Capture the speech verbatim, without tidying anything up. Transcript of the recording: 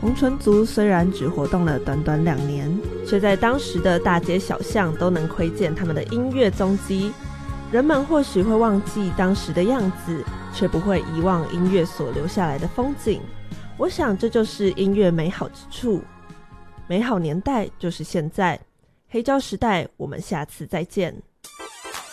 红唇族虽然只活动了短短两年，却在当时的大街小巷都能窥见他们的音乐踪迹。人们或许会忘记当时的样子，却不会遗忘音乐所留下来的风景。我想这就是音乐美好之处。美好年代就是现在，黑胶时代，我们下次再见。